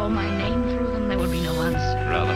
call my name through them, there would be no answer. Rather